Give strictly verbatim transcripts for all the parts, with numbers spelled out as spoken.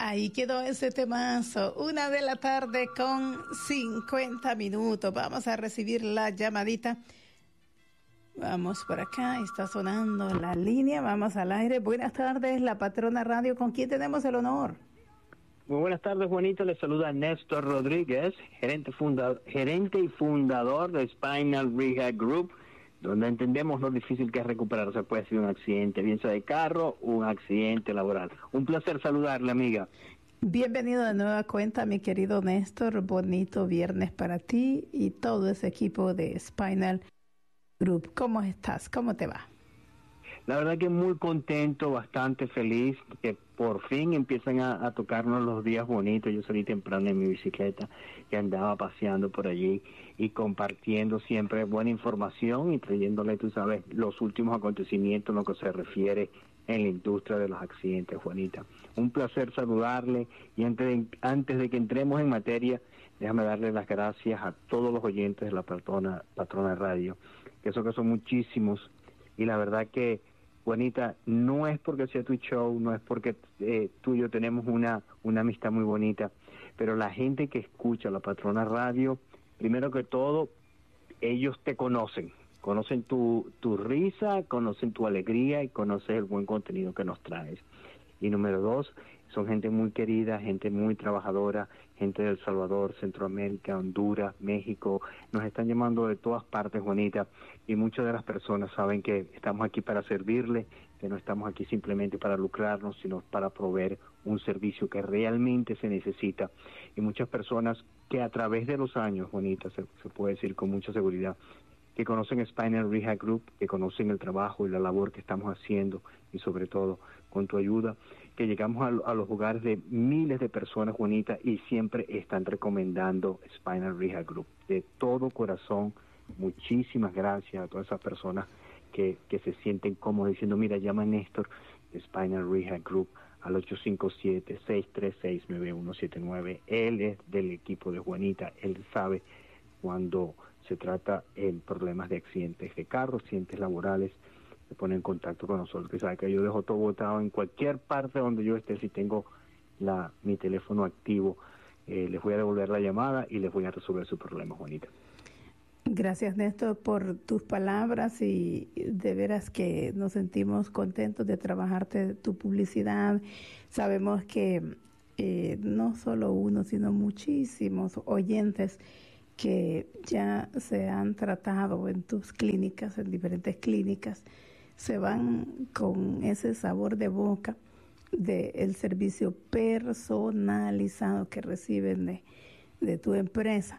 Ahí quedó ese temazo. Una de la tarde con cincuenta minutos. Vamos a recibir la llamadita. Vamos por acá, está sonando la línea. Vamos al aire. Buenas tardes, la Patrona Radio. ¿Con quién tenemos el honor? Muy buenas tardes, Juanito. Le saluda Néstor Rodríguez, gerente, funda, gerente y fundador de Spinal Rehab Group, donde entendemos lo difícil que es recuperarse puede ser un accidente, bien sea de carro o un accidente laboral. Un placer saludarle, amiga. Bienvenido de nueva cuenta, mi querido Néstor. Bonito viernes para ti y todo ese equipo de Spinal Group. ¿Cómo estás? ¿Cómo te va? La verdad que muy contento, bastante feliz, que por fin empiezan a, a tocarnos los días bonitos. Yo salí temprano en mi bicicleta y andaba paseando por allí y compartiendo siempre buena información y trayéndole, tú sabes, los últimos acontecimientos en lo que se refiere en la industria de los accidentes, Juanita. Un placer saludarle y antes de, antes de que entremos en materia, déjame darle las gracias a todos los oyentes de la Patrona, Patrona Radio, que eso que son muchísimos, y la verdad que, Juanita, no es porque sea tu show, no es porque eh, tú y yo tenemos una, una amistad muy bonita, pero la gente que escucha la Patrona Radio, primero que todo, ellos te conocen, conocen tu, tu risa, conocen tu alegría y conocen el buen contenido que nos traes. Y número dos, son gente muy querida, gente muy trabajadora, gente de El Salvador, Centroamérica, Honduras, México, nos están llamando de todas partes, Juanita, y muchas de las personas saben que estamos aquí para servirle, que no estamos aquí simplemente para lucrarnos, sino para proveer un servicio que realmente se necesita. Y muchas personas que a través de los años, Juanita, se, se puede decir con mucha seguridad, que conocen Spinal Rehab Group, que conocen el trabajo y la labor que estamos haciendo, y sobre todo con tu ayuda, que llegamos a, a los hogares de miles de personas, Juanita, y siempre están recomendando Spinal Rehab Group. De todo corazón, muchísimas gracias a todas esas personas que, que se sienten cómodos diciendo, mira, llama a Néstor de Spinal Rehab Group al ocho cinco siete, seis tres seis, nueve uno siete nueve. Él es del equipo de Juanita, él sabe cuando se trata en problemas de accidentes de carro, accidentes laborales, se pone en contacto con nosotros, que sabe que yo dejo todo botado en cualquier parte donde yo esté, si tengo la mi teléfono activo, eh, les voy a devolver la llamada y les voy a resolver su problema, Juanita. Gracias, Néstor, por tus palabras, y de veras que nos sentimos contentos de trabajarte tu publicidad. Sabemos que eh, no solo uno, sino muchísimos oyentes que ya se han tratado en tus clínicas, en diferentes clínicas, se van con ese sabor de boca del servicio personalizado que reciben de, de tu empresa.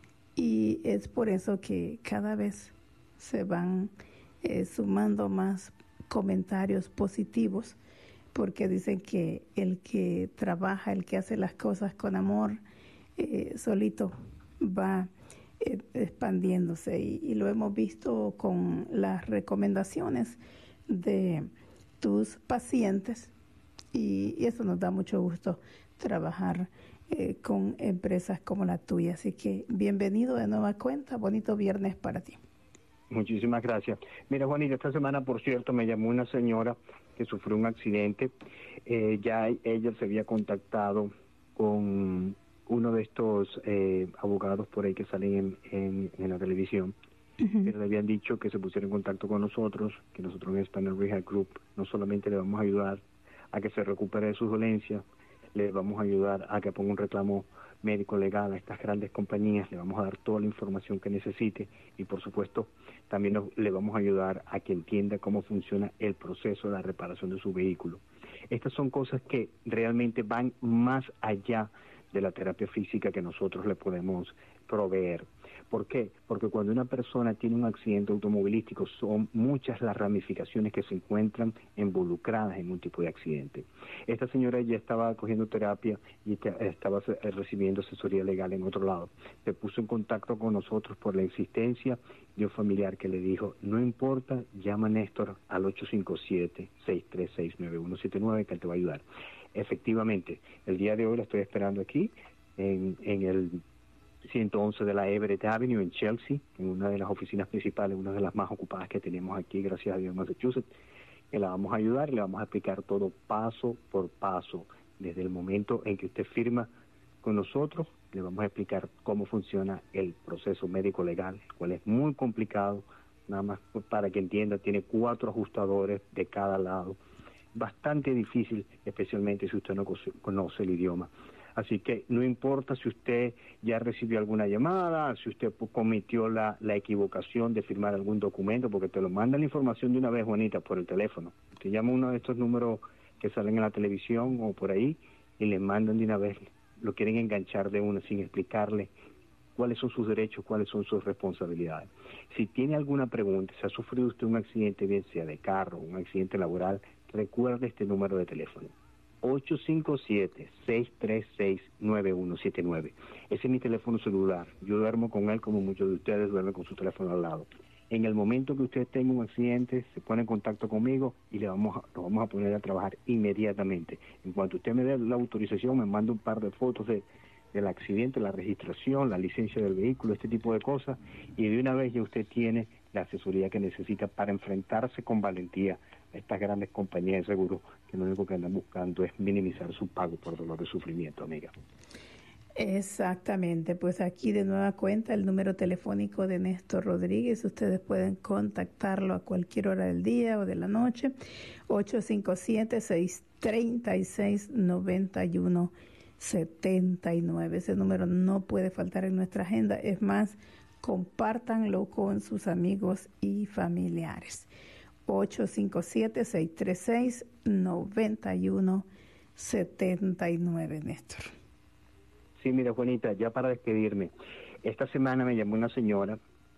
Y es por eso que cada vez se van eh, sumando más comentarios positivos, porque dicen que el que trabaja, el que hace las cosas con amor, eh, solito va eh, expandiéndose, y, y lo hemos visto con las recomendaciones de tus pacientes, y, y eso nos da mucho gusto trabajar eh, con empresas como la tuya. Así que bienvenido de nueva cuenta, bonito viernes para ti. Muchísimas gracias. Mira, Juanita, esta semana, por cierto, me llamó una señora que sufrió un accidente. Eh, ya ella se había contactado con uno de estos eh, abogados por ahí que salen en, en, en la televisión, uh-huh. que le habían dicho que se pusiera en contacto con nosotros, que nosotros en Spinal Rehab Group no solamente le vamos a ayudar a que se recupere de sus dolencias, le vamos a ayudar a que ponga un reclamo médico legal a estas grandes compañías, le vamos a dar toda la información que necesite, y por supuesto también nos, le vamos a ayudar a que entienda cómo funciona el proceso de la reparación de su vehículo. Estas son cosas que realmente van más allá de la terapia física que nosotros le podemos proveer. ¿Por qué? Porque cuando una persona tiene un accidente automovilístico, son muchas las ramificaciones que se encuentran involucradas en un tipo de accidente. Esta señora ya estaba cogiendo terapia y estaba recibiendo asesoría legal en otro lado. Se puso en contacto con nosotros por la insistencia de un familiar que le dijo, no importa, llama a Néstor al ocho cinco siete, seis tres seis, nueve uno siete nueve, que él te va a ayudar. Efectivamente, el día de hoy la estoy esperando aquí en, en el ciento once de la Everett Avenue en Chelsea, en una de las oficinas principales, una de las más ocupadas que tenemos aquí, gracias a Dios, en Massachusetts, que la vamos a ayudar y le vamos a explicar todo paso por paso Desde el momento en que usted firma con nosotros, le vamos a explicar cómo funciona el proceso médico legal, el cual es muy complicado, nada más para que entienda, tiene cuatro ajustadores de cada lado, bastante difícil, especialmente si usted no conoce el idioma. Así que no importa si usted ya recibió alguna llamada, si usted cometió la, la equivocación de firmar algún documento, porque te lo mandan la información de una vez, Juanita, por el teléfono. Usted llama uno de estos números que salen en la televisión o por ahí y le mandan de una vez, lo quieren enganchar de una sin explicarle cuáles son sus derechos, cuáles son sus responsabilidades. Si tiene alguna pregunta, si ha sufrido usted un accidente, bien sea de carro, un accidente laboral, recuerde este número de teléfono, ocho cinco siete, seis tres seis, nueve uno siete nueve. Ese es mi teléfono celular. Yo duermo con él como muchos de ustedes duermen con su teléfono al lado. En el momento que usted tenga un accidente, se pone en contacto conmigo y le vamos a, lo vamos a poner a trabajar inmediatamente. En cuanto usted me dé la autorización, me manda un par de fotos de, del accidente, la registración, la licencia del vehículo, este tipo de cosas, y de una vez ya usted tiene la asesoría que necesita para enfrentarse con valentía a estas grandes compañías de seguros que lo único que andan buscando es minimizar su pago por dolor y sufrimiento, amiga. Exactamente, pues aquí de nueva cuenta el número telefónico de Néstor Rodríguez, ustedes pueden contactarlo a cualquier hora del día o de la noche, ocho cinco siete, seis tres seis, nueve uno siete nueve. Ese número no puede faltar en nuestra agenda, es más, compártanlo con sus amigos y familiares. ocho cinco siete, seis tres seis, nueve uno siete nueve, Néstor. Sí, mira, Juanita, ya para despedirme, esta semana me llamó una señora,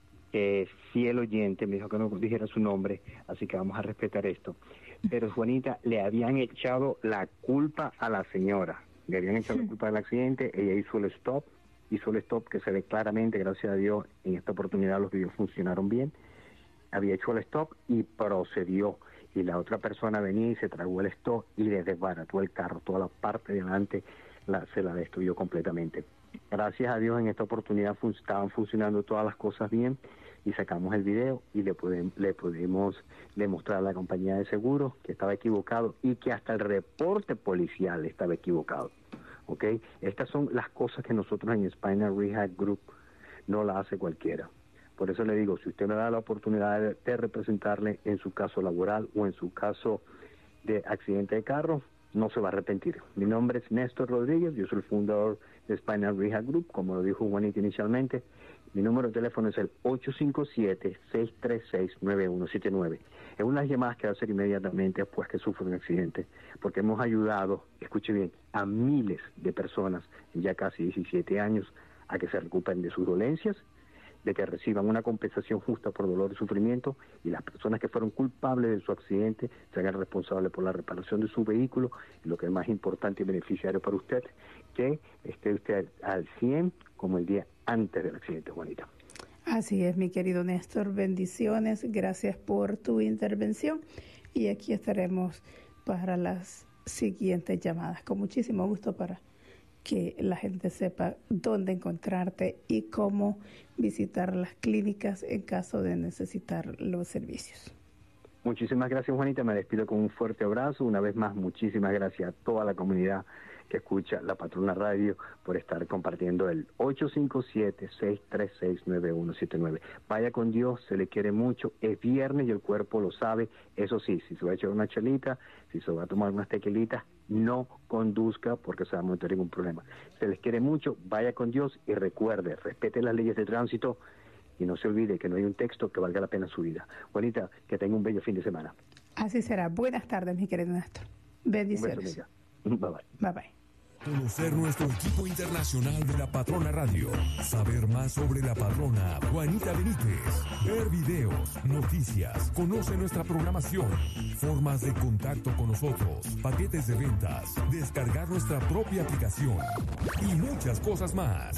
eh, fiel oyente, me dijo que no dijera su nombre, así que vamos a respetar esto. Pero, Juanita, le habían echado la culpa a la señora, le habían echado la culpa del accidente, ella hizo el stop, hizo el stop que se ve claramente, gracias a Dios, en esta oportunidad los videos funcionaron bien, había hecho el stop y procedió, y la otra persona venía y se tragó el stop y le desbarató el carro, toda la parte de adelante, La, se la destruyó completamente. Gracias a Dios en esta oportunidad fun estaban funcionando todas las cosas bien y sacamos el video y le, pude, le pudimos demostrar a la compañía de seguros que estaba equivocado y que hasta el reporte policial estaba equivocado. ¿Ok? Estas son las cosas que nosotros en Spinal Rehab Group no la hace cualquiera. Por eso le digo, si usted me da la oportunidad de, de representarle en su caso laboral o en su caso de accidente de carro, no se va a arrepentir. Mi nombre es Néstor Rodríguez, yo soy el fundador de Spinal Rehab Group, como lo dijo Juanita inicialmente. Mi número de teléfono es el ocho cinco siete, seis tres seis, nueve uno siete nueve. Es unas llamadas que va a hacer inmediatamente después que sufre un accidente, porque hemos ayudado, escuche bien, a miles de personas en ya casi diecisiete años a que se recuperen de sus dolencias, de que reciban una compensación justa por dolor y sufrimiento, y las personas que fueron culpables de su accidente se hagan responsables por la reparación de su vehículo, y lo que es más importante y beneficiario para usted, que esté usted al cien como el día antes del accidente, Juanita. Así es, mi querido Néstor, bendiciones, gracias por tu intervención, y aquí estaremos para las siguientes llamadas, con muchísimo gusto para que la gente sepa dónde encontrarte y cómo visitar las clínicas en caso de necesitar los servicios. Muchísimas gracias, Juanita. Me despido con un fuerte abrazo. Una vez más, muchísimas gracias a toda la comunidad que escucha La Patrona Radio por estar compartiendo el ocho cinco siete, seis tres seis, nueve uno siete nueve. Vaya con Dios, se le quiere mucho. Es viernes y el cuerpo lo sabe. Eso sí, si se va a echar una chelita, si se va a tomar unas tequilitas, no conduzca porque se va a meter ningún problema. Se les quiere mucho, vaya con Dios y recuerde, respete las leyes de tránsito y no se olvide que no hay un texto que valga la pena su vida. Juanita, que tenga un bello fin de semana. Así será. Buenas tardes, mi querido Néstor. Bendiciones. Un beso, amiga. Bye bye. Bye bye. Conocer nuestro equipo internacional de La Patrona Radio. Saber más sobre La Patrona Juanita Benítez. Ver videos, noticias. Conoce nuestra programación. Formas de contacto con nosotros. Paquetes de ventas. Descargar nuestra propia aplicación. Y muchas cosas más.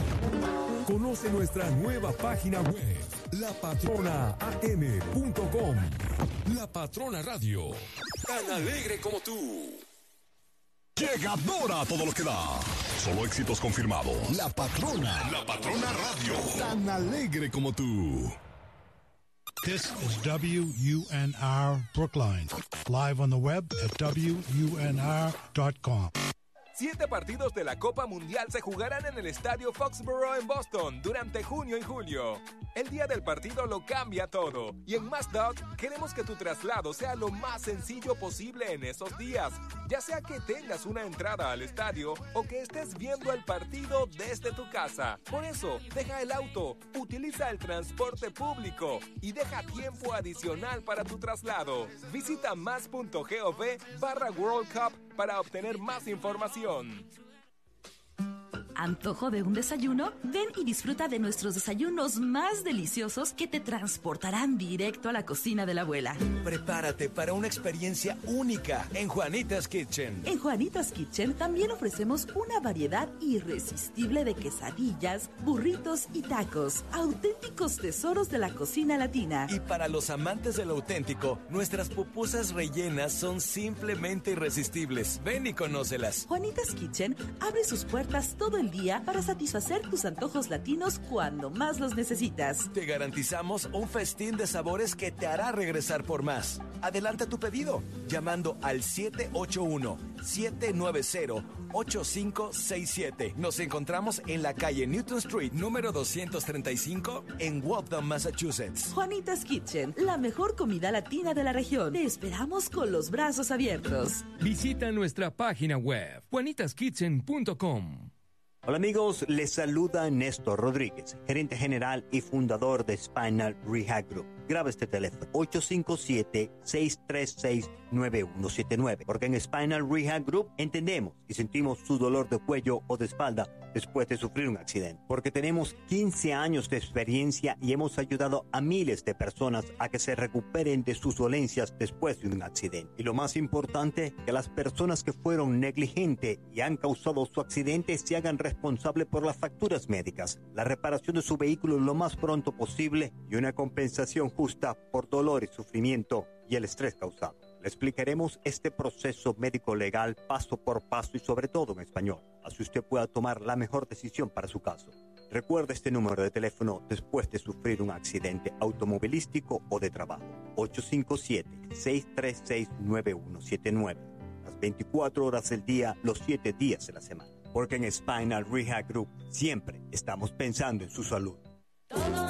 Conoce nuestra nueva página web. la patrona a m punto com. La Patrona Radio. Tan alegre como tú. Llegadora a todo lo que da. Solo éxitos confirmados. La Patrona. La Patrona Radio. Tan alegre como tú. This is W U N R Brookline. Live on the web at W U N R dot com. Siete partidos de la Copa Mundial se jugarán en el estadio Foxborough en Boston durante junio y julio. El día del partido lo cambia todo y en MassDOT queremos que tu traslado sea lo más sencillo posible en esos días, ya sea que tengas una entrada al estadio o que estés viendo el partido desde tu casa. Por eso, deja el auto, utiliza el transporte público y deja tiempo adicional para tu traslado. Visita mas.gov barra World Cup para obtener más información. ¿Antojo de un desayuno? Ven y disfruta de nuestros desayunos más deliciosos que te transportarán directo a la cocina de la abuela. Prepárate para una experiencia única en Juanita's Kitchen. En Juanita's Kitchen también ofrecemos una variedad irresistible de quesadillas, burritos y tacos, auténticos tesoros de la cocina latina. Y para los amantes de lo auténtico, nuestras pupusas rellenas son simplemente irresistibles. Ven y conócelas. Juanita's Kitchen abre sus puertas todo el día para satisfacer tus antojos latinos cuando más los necesitas. Te garantizamos un festín de sabores que te hará regresar por más. Adelanta tu pedido llamando al siete ocho uno, siete nueve cero, ocho cinco seis siete. Nos encontramos en la calle Newton Street, número doscientos treinta y cinco, en Waltham, Massachusetts. Juanita's Kitchen, la mejor comida latina de la región. Te esperamos con los brazos abiertos. Visita nuestra página web, juanitas kitchen punto com. Hola amigos, les saluda Néstor Rodríguez, gerente general y fundador de Spinal Rehab Group. Graba este teléfono ocho cinco siete, seis tres seis, nueve uno siete nueve, porque en Spinal Rehab Group entendemos y sentimos su dolor de cuello o de espalda después de sufrir un accidente, porque tenemos quince años de experiencia y hemos ayudado a miles de personas a que se recuperen de sus dolencias después de un accidente. Y lo más importante, que las personas que fueron negligentes y han causado su accidente se hagan responsables por las facturas médicas, la reparación de su vehículo lo más pronto posible y una compensación justa por dolor y sufrimiento y el estrés causado. Le explicaremos este proceso médico legal paso por paso y sobre todo en español, así usted pueda tomar la mejor decisión para su caso. Recuerde este número de teléfono después de sufrir un accidente automovilístico o de trabajo. ocho cinco siete, seis tres seis, nueve uno siete nueve. Las veinticuatro horas del día, los siete días de la semana. Porque en Spinal Rehab Group siempre estamos pensando en su salud. Todo